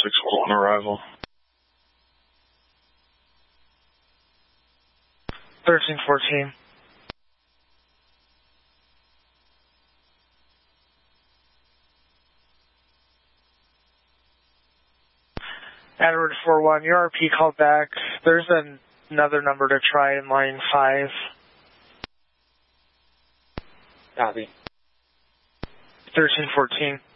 6 on arrival. 1314. Edward 41, your RP called back. There's another number to try in line 5. Copy. 1314.